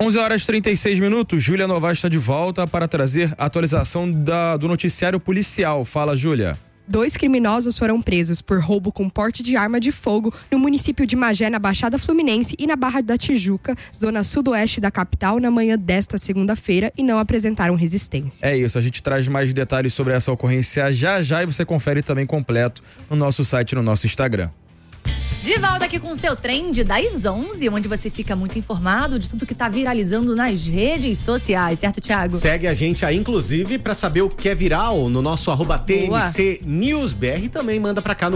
11h36, Júlia Novaes está de volta para trazer a atualização do noticiário policial. Fala, Júlia. 2 criminosos foram presos por roubo com porte de arma de fogo no município de Magé, na Baixada Fluminense, e na Barra da Tijuca, zona sudoeste da capital, na manhã desta segunda-feira, e não apresentaram resistência. É isso, a gente traz mais detalhes sobre essa ocorrência já e você confere também completo no nosso site, no nosso Instagram. De volta aqui com o seu Trend das 11, onde você fica muito informado de tudo que tá viralizando nas redes sociais, certo, Thiago? Segue a gente aí, inclusive, pra saber o que é viral no nosso @TMCNewsBR. Também manda pra cá no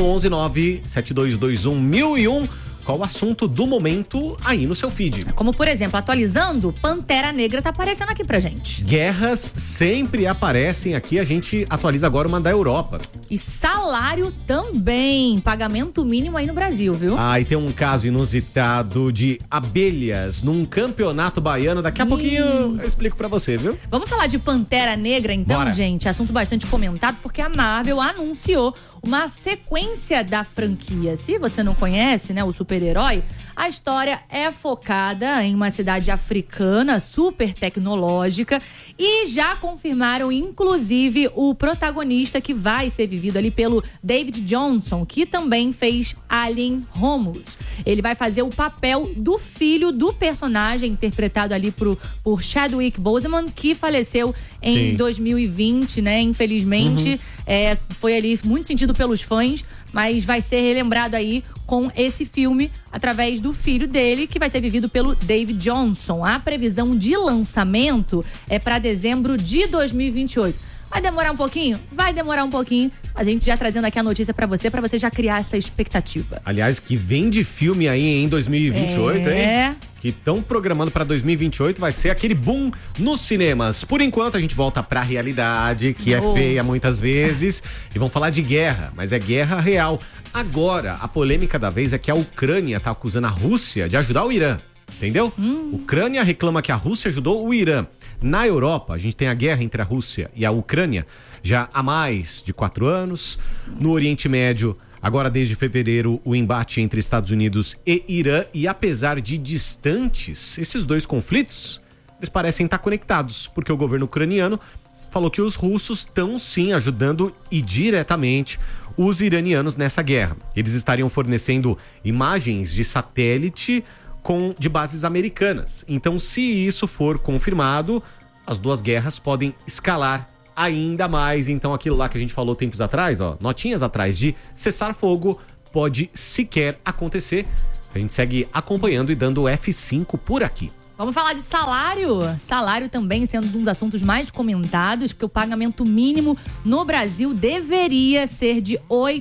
11972211001. Qual o assunto do momento aí no seu feed? Como, por exemplo, atualizando, Pantera Negra tá aparecendo aqui pra gente. Guerras sempre aparecem aqui, a gente atualiza agora uma da Europa. E salário também, pagamento mínimo aí no Brasil, viu? E tem um caso inusitado de abelhas num campeonato baiano. Daqui a pouquinho eu explico pra você, viu? Vamos falar de Pantera Negra então, Bora. gente? Assunto bastante comentado porque a Marvel anunciou uma sequência da franquia. Se você não conhece, né, o super-herói, a história é focada em uma cidade africana super tecnológica e já confirmaram, inclusive, o protagonista que vai ser vivido ali pelo David Johnson, que também fez Alien Romulus. Ele vai fazer o papel do filho do personagem, interpretado ali por Chadwick Boseman, que faleceu em 2020, né? Infelizmente, foi ali muito sentido pelos fãs, mas vai ser relembrado aí com esse filme através do filho dele, que vai ser vivido pelo David Johnson. A previsão de lançamento é para dezembro de 2028. Vai demorar um pouquinho? Vai demorar um pouquinho. A gente já trazendo aqui a notícia pra você já criar essa expectativa. Aliás, que vem de filme aí em 2028, hein? Que estão programando pra 2028, vai ser aquele boom nos cinemas. Por enquanto, a gente volta pra realidade, que é feia muitas vezes. E vamos falar de guerra, mas é guerra real. Agora, a polêmica da vez é que a Ucrânia tá acusando a Rússia de ajudar o Irã. Entendeu? Ucrânia reclama que a Rússia ajudou o Irã. Na Europa, a gente tem a guerra entre a Rússia e a Ucrânia já há mais de 4 anos. No Oriente Médio, agora desde fevereiro, o embate entre Estados Unidos e Irã. E apesar de distantes, esses dois conflitos, eles parecem estar conectados, porque o governo ucraniano falou que os russos estão sim ajudando e diretamente os iranianos nessa guerra. Eles estariam fornecendo imagens de satélite de bases americanas. Então, se isso for confirmado, as duas guerras podem escalar ainda mais. Então, aquilo lá que a gente falou tempos atrás, notinhas atrás, de cessar fogo, pode sequer acontecer. A gente segue acompanhando e dando F5 por aqui. Vamos falar de salário. Salário também sendo um dos assuntos mais comentados, porque o pagamento mínimo no Brasil deveria ser de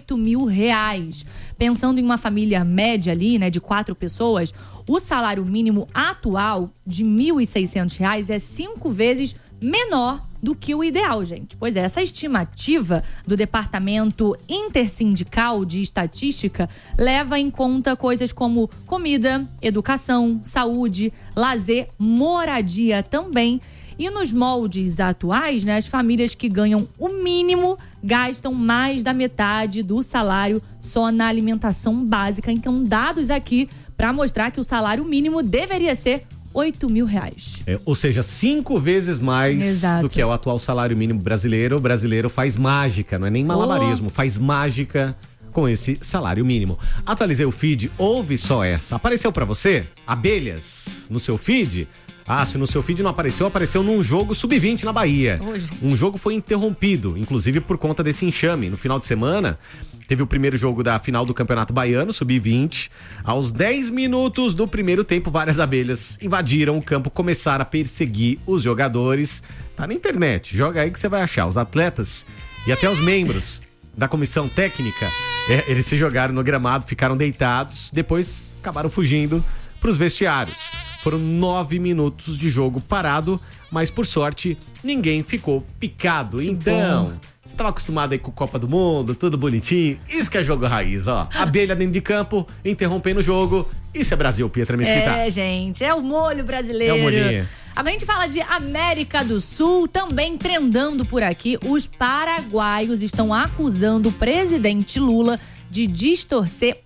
R$8.000. Pensando em uma família média ali, né, de 4 pessoas, o salário mínimo atual de R$1.600 é 5 vezes menor do que o ideal, gente. Pois é, essa estimativa do Departamento Intersindical de Estatística leva em conta coisas como comida, educação, saúde, lazer, moradia também. E nos moldes atuais, né, as famílias que ganham o mínimo gastam mais da metade do salário só na alimentação básica. Então, dados aqui para mostrar que o salário mínimo deveria ser R$8.000. Ou seja, 5 vezes mais do que é o atual salário mínimo brasileiro. O brasileiro faz mágica, não é nem malabarismo, faz mágica com esse salário mínimo. Atualizei o feed, ouve só essa. Apareceu pra você? Abelhas no seu feed? Se no seu feed não apareceu, apareceu num jogo sub-20 na Bahia. Um jogo foi interrompido, inclusive por conta desse enxame. No final de semana, teve o primeiro jogo da final do Campeonato Baiano, sub-20. Aos 10 minutos do primeiro tempo, várias abelhas invadiram o campo, começaram a perseguir os jogadores. Tá na internet, joga aí que você vai achar. Os atletas e até os membros da comissão técnica, eles se jogaram no gramado, ficaram deitados, depois acabaram fugindo pros vestiários. Foram 9 minutos de jogo parado, mas por sorte ninguém ficou picado. Então, você tava acostumado aí com Copa do Mundo, tudo bonitinho. Isso que é jogo raiz, Abelha dentro de campo, interrompendo o jogo. Isso é Brasil, Pietra Mesquita. Gente, é o molho brasileiro. É o molhinho. Agora a gente fala de América do Sul, também trendando por aqui. Os paraguaios estão acusando o presidente Lula de distorcer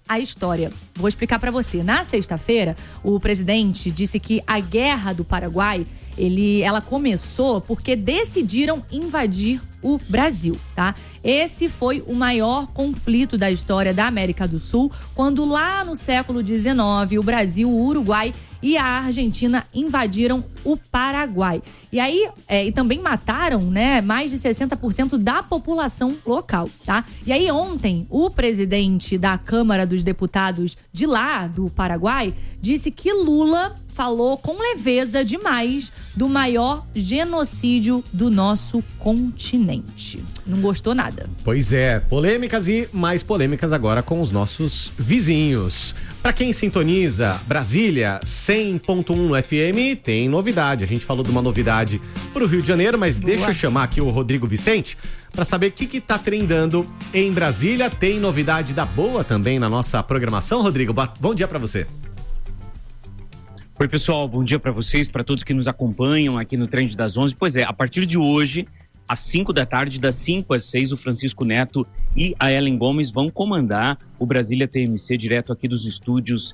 a história. Vou explicar para você. Na sexta-feira, o presidente disse que a guerra do Paraguai, ela começou porque decidiram invadir o Brasil, tá? Esse foi o maior conflito da história da América do Sul, quando lá no século XIX, o Brasil, o Uruguai e a Argentina invadiram o Paraguai. E aí, e também mataram, né, mais de 60% da população local, tá? E aí ontem, o presidente da Câmara dos Deputados de lá, do Paraguai, disse que Lula falou com leveza demais do maior genocídio do nosso continente. Não gostou nada. Pois é, polêmicas e mais polêmicas agora com os nossos vizinhos. Para quem sintoniza Brasília 100.1 FM, tem novidade. A gente falou de uma novidade pro Rio de Janeiro, mas deixa eu chamar aqui o Rodrigo Vicente para saber o que tá trendando em Brasília. Tem novidade da boa também na nossa programação, Rodrigo. Bom dia para você. Oi, pessoal, bom dia para vocês, para todos que nos acompanham aqui no Trend das 11. Pois é, a partir de hoje, às 5 da tarde, das 5 às 6, o Francisco Neto e a Ellen Gomes vão comandar o Brasília TMC direto aqui dos estúdios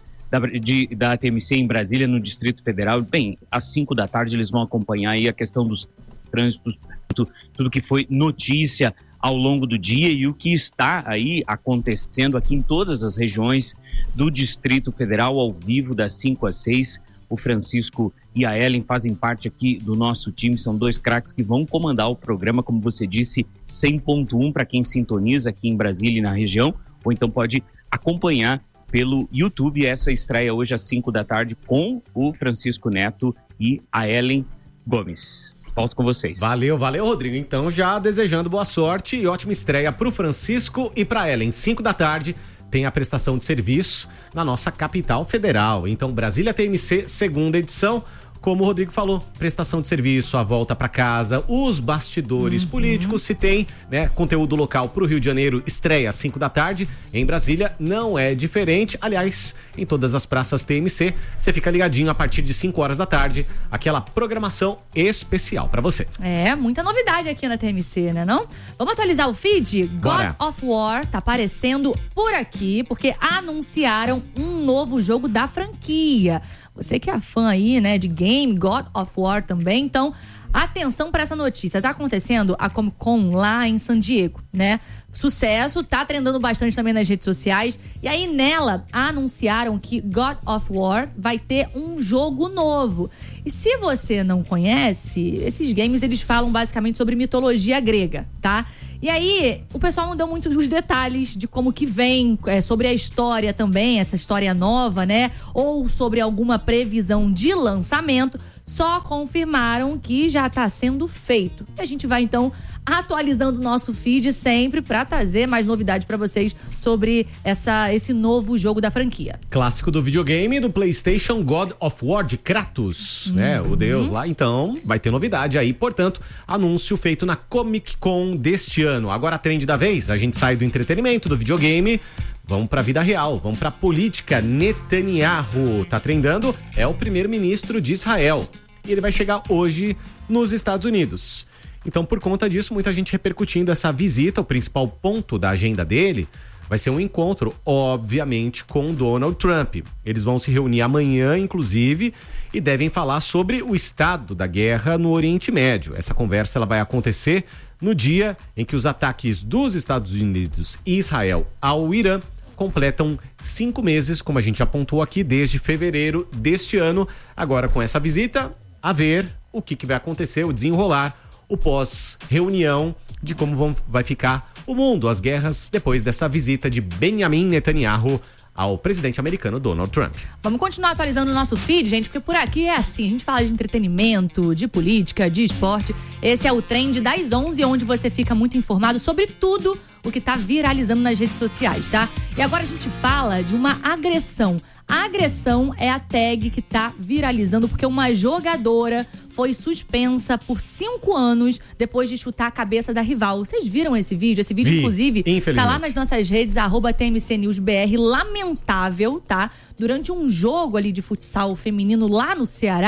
da TMC em Brasília, no Distrito Federal. Bem, às 5 da tarde eles vão acompanhar aí a questão dos trânsitos, tudo que foi notícia ao longo do dia e o que está aí acontecendo aqui em todas as regiões do Distrito Federal, ao vivo, das 5 às 6. O Francisco e a Ellen fazem parte aqui do nosso time, são dois craques que vão comandar o programa, como você disse, 100.1 para quem sintoniza aqui em Brasília e na região, ou então pode acompanhar pelo YouTube essa estreia hoje às 5 da tarde com o Francisco Neto e a Ellen Gomes. Volto com vocês. Valeu, Rodrigo. Então, já desejando boa sorte e ótima estreia pro Francisco e pra Ellen. 5 da tarde tem a prestação de serviço na nossa capital federal. Então, Brasília TMC, segunda edição. Como o Rodrigo falou, prestação de serviço, a volta para casa, os bastidores políticos, se tem, né, conteúdo local pro Rio de Janeiro, estreia às 5 da tarde. Em Brasília não é diferente. Aliás, em todas as praças TMC, você fica ligadinho a partir de 5 horas da tarde, aquela programação especial para você. Muita novidade aqui na TMC, né não? Vamos atualizar o feed? Bora. God of War tá aparecendo por aqui, porque anunciaram um novo jogo da franquia. Você que é fã aí, né, de game, God of War também, então atenção para essa notícia. Tá acontecendo a Comic Con lá em San Diego, né? Sucesso, tá trendando bastante também nas redes sociais. E aí nela anunciaram que God of War vai ter um jogo novo. E se você não conhece, esses games eles falam basicamente sobre mitologia grega, tá? E aí, o pessoal não deu muito os detalhes de como que vem, sobre a história também, essa história nova, né? Ou sobre alguma previsão de lançamento. Só confirmaram que já está sendo feito. E a gente vai, então, atualizando o nosso feed sempre para trazer mais novidades para vocês sobre esse novo jogo da franquia. Clássico do videogame do PlayStation, God of War de Kratos, né? O deus lá. Então, vai ter novidade aí. Portanto, anúncio feito na Comic Con deste ano. Agora a trend da vez, a gente sai do entretenimento, do videogame, vamos pra vida real, vamos pra política. Netanyahu tá trendando, é o primeiro-ministro de Israel. E ele vai chegar hoje nos Estados Unidos. Então, por conta disso, muita gente repercutindo essa visita. O principal ponto da agenda dele vai ser um encontro, obviamente, com Donald Trump. Eles vão se reunir amanhã, inclusive, e devem falar sobre o estado da guerra no Oriente Médio. Essa conversa ela vai acontecer no dia em que os ataques dos Estados Unidos e Israel ao Irã completam 5 meses, como a gente apontou aqui, desde fevereiro deste ano. Agora, com essa visita, a ver o que vai acontecer, o desenrolar, o pós-reunião de como vai ficar o mundo, as guerras, depois dessa visita de Benjamin Netanyahu ao presidente americano Donald Trump. Vamos continuar atualizando o nosso feed, gente, porque por aqui é assim, a gente fala de entretenimento, de política, de esporte. Esse é o Trend das 11, onde você fica muito informado sobre tudo o que tá viralizando nas redes sociais, tá? E agora a gente fala de uma agressão. A agressão é a tag que tá viralizando porque uma jogadora foi suspensa por 5 anos depois de chutar a cabeça da rival. Vocês viram esse vídeo? Esse vídeo, inclusive, tá lá nas nossas redes, @TMCNewsBR. Lamentável, tá? Durante um jogo ali de futsal feminino lá no Ceará,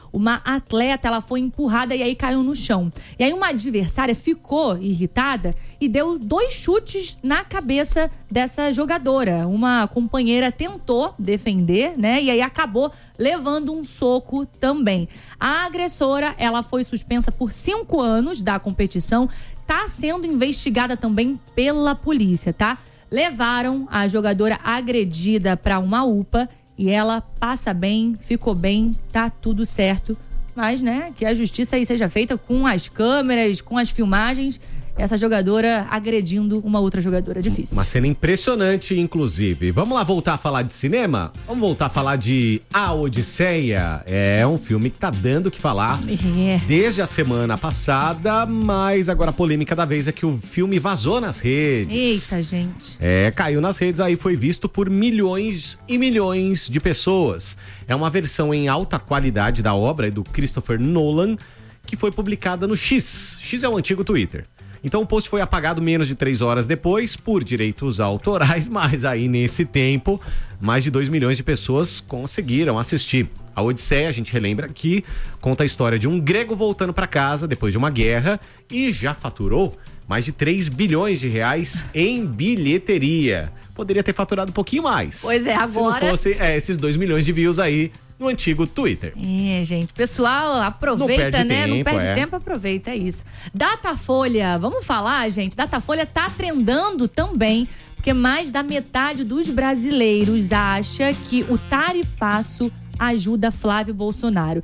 uma atleta, ela foi empurrada e aí caiu no chão. E aí uma adversária ficou irritada e deu 2 chutes na cabeça dessa jogadora. Uma companheira tentou defender, né? E aí acabou levando um soco também. A agressora, ela foi suspensa por 5 anos da competição, tá sendo investigada também pela polícia, tá? Levaram a jogadora agredida para uma UPA e ela passa bem, ficou bem, tá tudo certo. Mas, né, que a justiça aí seja feita com as câmeras, com as filmagens. Essa jogadora agredindo uma outra jogadora, difícil. Uma cena impressionante, inclusive. Vamos lá voltar a falar de cinema? Vamos voltar a falar de A Odisseia. É um filme que tá dando o que falar desde a semana passada, mas agora a polêmica da vez é que o filme vazou nas redes. Eita, gente. Caiu nas redes, aí foi visto por milhões e milhões de pessoas. É uma versão em alta qualidade da obra do Christopher Nolan, que foi publicada no X. X é o antigo Twitter. Então o post foi apagado menos de 3 horas depois por direitos autorais, mas aí nesse tempo mais de 2 milhões de pessoas conseguiram assistir. A Odisseia, a gente relembra que conta a história de um grego voltando para casa depois de uma guerra e já faturou mais de 3 bilhões de reais em bilheteria. Poderia ter faturado um pouquinho mais. Pois é, agora... Se não fosse esses 2 milhões de views aí no antigo Twitter. Gente, pessoal aproveita, né? Não perde tempo, aproveita, é isso. Datafolha, vamos falar, gente? Datafolha tá trendando também, porque mais da metade dos brasileiros acha que o tarifaço ajuda Flávio Bolsonaro.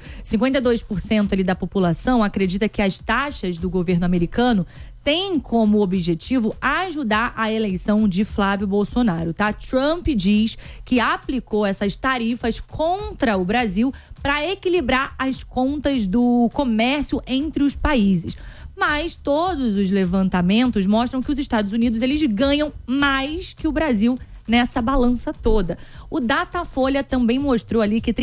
52% ali da população acredita que as taxas do governo americano tem como objetivo ajudar a eleição de Flávio Bolsonaro, tá? Trump diz que aplicou essas tarifas contra o Brasil para equilibrar as contas do comércio entre os países. Mas todos os levantamentos mostram que os Estados Unidos, eles ganham mais que o Brasil nessa balança toda. O Datafolha também mostrou ali que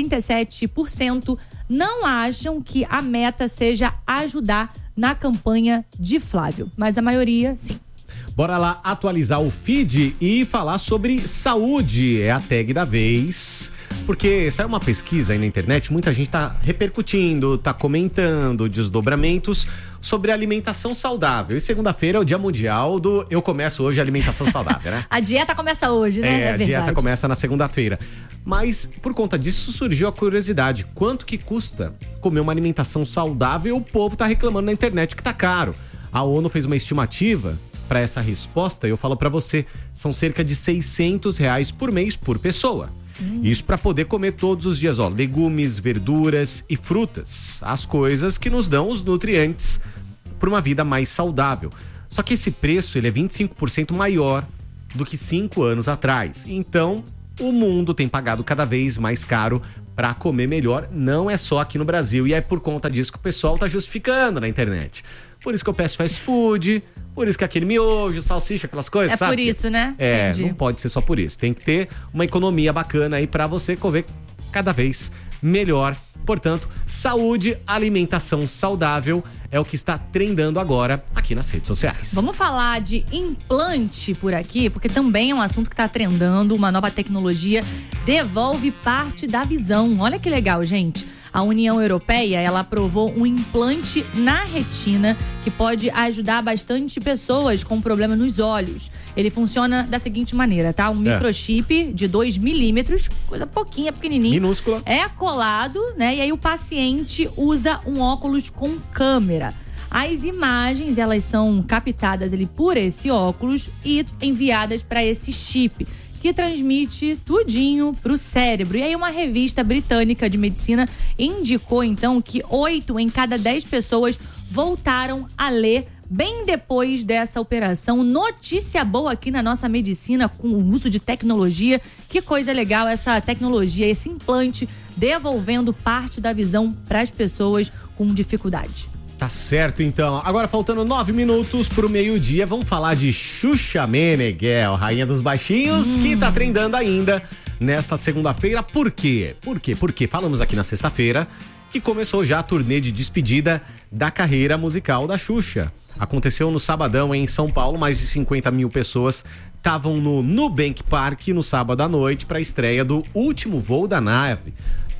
37% não acham que a meta seja ajudar na campanha de Flávio, mas a maioria, sim. Bora lá atualizar o feed e falar sobre saúde, é a tag da vez. Porque saiu uma pesquisa aí na internet, muita gente tá repercutindo, tá comentando desdobramentos sobre alimentação saudável. E segunda-feira é o dia mundial do Eu Começo Hoje Alimentação Saudável, né? A dieta começa hoje, né? A dieta começa na segunda-feira. Mas por conta disso surgiu a curiosidade. Quanto que custa comer uma alimentação saudável? O povo tá reclamando na internet que tá caro. A ONU fez uma estimativa para essa resposta e eu falo para você, são cerca de R$600 por mês por pessoa. Isso para poder comer todos os dias, legumes, verduras e frutas. As coisas que nos dão os nutrientes para uma vida mais saudável. Só que esse preço ele é 25% maior do que 5 anos atrás. Então, o mundo tem pagado cada vez mais caro para comer melhor. Não é só aqui no Brasil. E é por conta disso que o pessoal tá justificando na internet. Por isso que eu peço fast food, por isso que aquele miojo, salsicha, aquelas coisas, sabe? É por isso, né? Entendi. Não pode ser só por isso. Tem que ter uma economia bacana aí pra você comer cada vez melhor. Portanto, saúde, alimentação saudável é o que está trendando agora aqui nas redes sociais. Vamos falar de implante por aqui, porque também é um assunto que está trendando. Uma nova tecnologia devolve parte da visão. Olha que legal, gente. A União Europeia, ela aprovou um implante na retina que pode ajudar bastante pessoas com problema nos olhos. Ele funciona da seguinte maneira, tá? Um microchip de 2 milímetros, coisa pouquinha, pequenininha. Minúscula. É colado, né? E aí o paciente usa um óculos com câmera. As imagens, elas são captadas ali por esse óculos e enviadas para esse chip, que transmite tudinho pro cérebro. E aí uma revista britânica de medicina indicou então que 8 em cada 10 pessoas voltaram a ler bem depois dessa operação. Notícia boa aqui na nossa medicina com o uso de tecnologia. Que coisa legal essa tecnologia, esse implante devolvendo parte da visão para as pessoas com dificuldade. Tá certo, então. Agora, faltando 9 minutos pro meio-dia, vamos falar de Xuxa Meneghel, rainha dos baixinhos, que tá trendando ainda nesta segunda-feira. Por quê? Porque falamos aqui na sexta-feira que começou já a turnê de despedida da carreira musical da Xuxa. Aconteceu no sabadão em São Paulo, mais de 50 mil pessoas estavam no Nubank Park no sábado à noite para a estreia do Último Voo da Nave.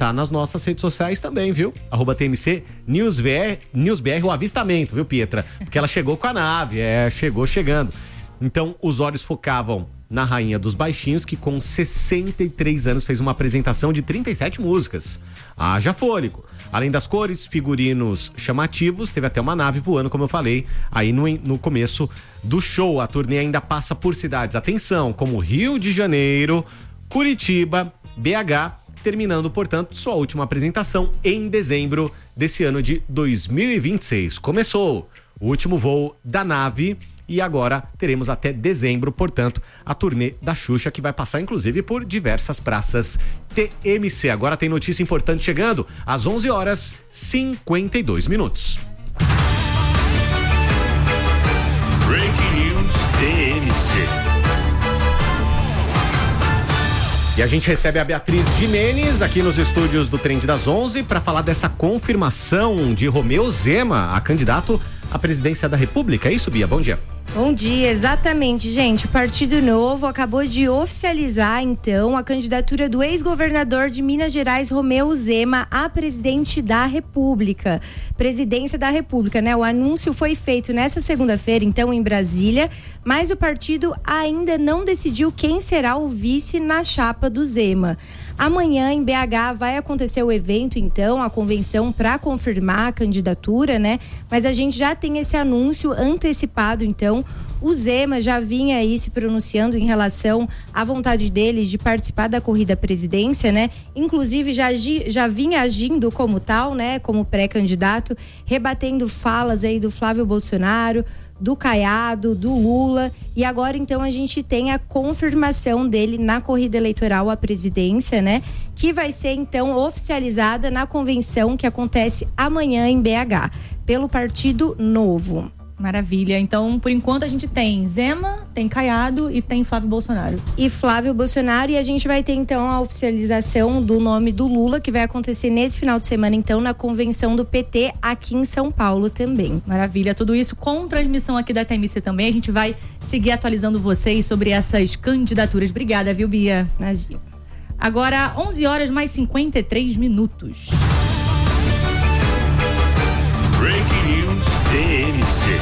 tá nas nossas redes sociais também, viu? @TMC NewsBR, o avistamento, viu, Pietra? Porque ela chegou com a nave, chegou chegando. Então, os olhos focavam na Rainha dos Baixinhos, que com 63 anos fez uma apresentação de 37 músicas. Haja fôlego. Além das cores, figurinos chamativos, teve até uma nave voando, como eu falei, aí no começo do show. A turnê ainda passa por cidades, atenção, como Rio de Janeiro, Curitiba, BH, terminando, portanto, sua última apresentação em dezembro desse ano de 2026. Começou o último voo da nave e agora teremos até dezembro, portanto, a turnê da Xuxa, que vai passar, inclusive, por diversas praças TMC. Agora tem notícia importante chegando às 11h52. Breaking News TMC. E a gente recebe a Beatriz Jimenez aqui nos estúdios do Trend das 11 para falar dessa confirmação de Romeu Zema, a candidato à presidência da República. É isso, Bia? Bom dia. Bom dia, exatamente, gente. O Partido Novo acabou de oficializar, então, a candidatura do ex-governador de Minas Gerais, Romeu Zema, a presidente da República. Presidência da República, né? O anúncio foi feito nessa segunda-feira, então, em Brasília, mas o partido ainda não decidiu quem será o vice na chapa do Zema. Amanhã, em BH, vai acontecer o evento, então, a convenção para confirmar a candidatura, né? Mas a gente já tem esse anúncio antecipado, então. O Zema já vinha aí se pronunciando em relação à vontade dele de participar da corrida à presidência, né? Inclusive, já vinha agindo como tal, né? Como pré-candidato, rebatendo falas aí do Flávio Bolsonaro, do Caiado, do Lula, e agora então a gente tem a confirmação dele na corrida eleitoral à presidência, né? Que vai ser então oficializada na convenção que acontece amanhã em BH, pelo Partido Novo. Maravilha. Então, por enquanto, a gente tem Zema, tem Caiado e tem Flávio Bolsonaro. E Flávio Bolsonaro, e a gente vai ter, então, a oficialização do nome do Lula, que vai acontecer nesse final de semana, então, na convenção do PT aqui em São Paulo também. Maravilha. Tudo isso com transmissão aqui da TMC também. A gente vai seguir atualizando vocês sobre essas candidaturas. Obrigada, viu, Bia? Imagina. Agora, 11h53. Breaking News TMC.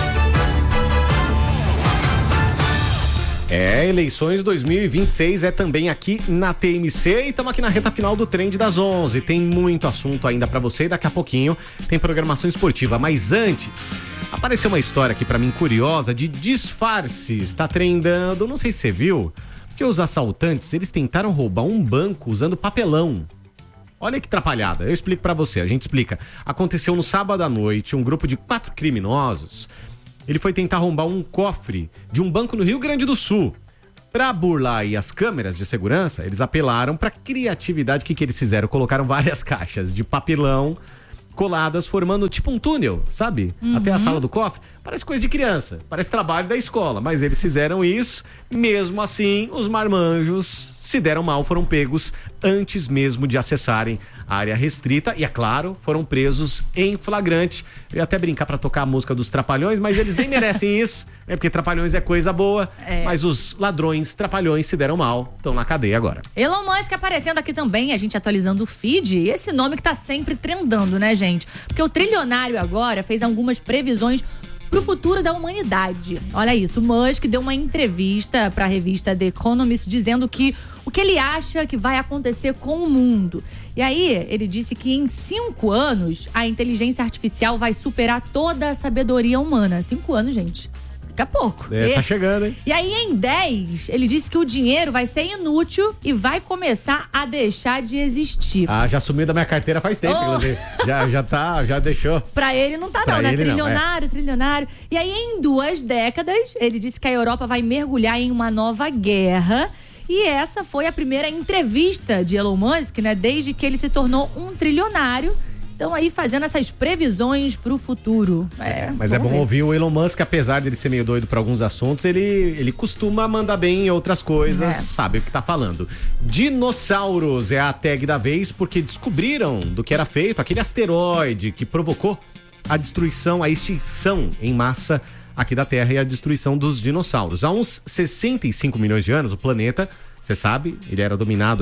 Eleições 2026 é também aqui na TMC e estamos aqui na reta final do Trend das 11. Tem muito assunto ainda pra você e daqui a pouquinho tem programação esportiva. Mas antes, apareceu uma história aqui pra mim curiosa de disfarces. Tá trendando, não sei se você viu, porque os assaltantes, eles tentaram roubar um banco usando papelão. Olha que atrapalhada, eu explico pra você, a gente explica. Aconteceu no sábado à noite, um grupo de 4 criminosos, ele foi tentar arrombar um cofre de um banco no Rio Grande do Sul. Pra burlar aí as câmeras de segurança, eles apelaram pra criatividade. O que eles fizeram? Colocaram várias caixas de papelão coladas, formando tipo um túnel, sabe? Até a sala do cofre. Parece coisa de criança, parece trabalho da escola, mas eles fizeram isso. Mesmo assim, os marmanjos se deram mal, foram pegos antes mesmo de acessarem a área restrita e, é claro, foram presos em flagrante. Eu ia até brincar pra tocar a música dos Trapalhões, mas eles nem merecem isso, né? Porque Trapalhões é coisa boa, mas os ladrões Trapalhões se deram mal, estão na cadeia agora. Elon Musk aparecendo aqui também, a gente atualizando o feed, esse nome que tá sempre trendando, né, gente? Porque o trilionário agora fez algumas previsões pro futuro da humanidade. Olha isso, o Musk deu uma entrevista pra revista The Economist dizendo que o que ele acha que vai acontecer com o mundo. E aí, ele disse que em 5 anos, a inteligência artificial vai superar toda a sabedoria humana. 5 anos, gente. Daqui a pouco. Tá chegando, hein? E aí, em 10, ele disse que o dinheiro vai ser inútil e vai começar a deixar de existir. Ah, já sumiu da minha carteira faz tempo, inclusive. Já deixou. Pra ele não tá, não, né? Trilionário. E aí, em 2 décadas, ele disse que a Europa vai mergulhar em uma nova guerra. E essa foi a primeira entrevista de Elon Musk, né? Desde que ele se tornou um trilionário. Então aí fazendo essas previsões pro futuro. Mas é bom ouvir o Elon Musk, apesar dele ser meio doido para alguns assuntos, ele costuma mandar bem em outras coisas, sabe o que tá falando. Dinossauros é a tag da vez, porque descobriram do que era feito aquele asteroide que provocou a destruição, a extinção em massa aqui da Terra e a destruição dos dinossauros. Há uns 65 milhões de anos, o planeta, você sabe, ele era dominado aí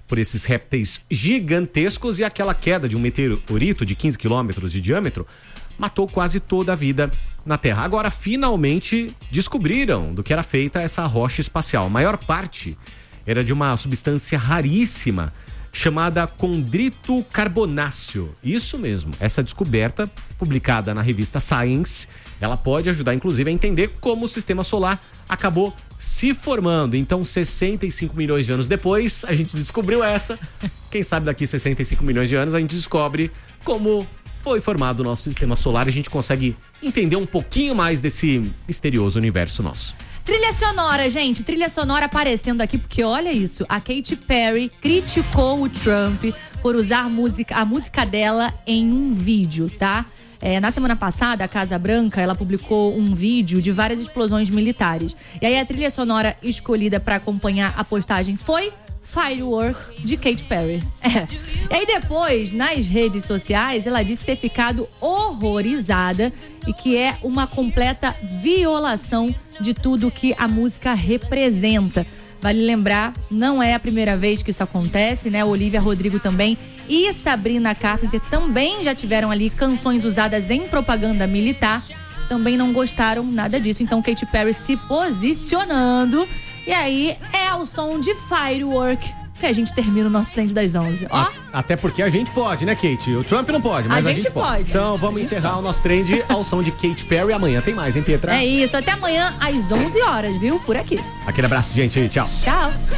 por esses répteis gigantescos, e aquela queda de um meteorito de 15 quilômetros de diâmetro matou quase toda a vida na Terra. Agora, finalmente, descobriram do que era feita essa rocha espacial. A maior parte era de uma substância raríssima chamada condrito carbonáceo. Isso mesmo, essa descoberta, publicada na revista Science, ela pode ajudar, inclusive, a entender como o sistema solar acabou se formando. Então, 65 milhões de anos depois, a gente descobriu essa. Quem sabe daqui 65 milhões de anos a gente descobre como foi formado o nosso sistema solar e a gente consegue entender um pouquinho mais desse misterioso universo nosso. Trilha sonora, gente. Trilha sonora aparecendo aqui, porque olha isso. A Katy Perry criticou o Trump por usar a música dela em um vídeo, tá? Na semana passada, a Casa Branca, ela publicou um vídeo de várias explosões militares. E aí a trilha sonora escolhida para acompanhar a postagem foi Firework, de Katy Perry. E aí depois, nas redes sociais, ela disse ter ficado horrorizada e que é uma completa violação de tudo que a música representa. Vale lembrar, não é a primeira vez que isso acontece, né? Olivia Rodrigo também e Sabrina Carpenter também já tiveram ali canções usadas em propaganda militar. Também não gostaram nada disso. Então, Katy Perry se posicionando. E aí, é ao som de Firework que a gente termina o nosso Trend das 11. Ó. Até porque a gente pode, né, Kate? O Trump não pode, mas a gente pode. Então, vamos encerrar o nosso Trend ao som de Katy Perry. Amanhã tem mais, hein, Pietra? É isso. Até amanhã, às 11 horas, viu? Por aqui. Aquele abraço, gente. Tchau. Tchau.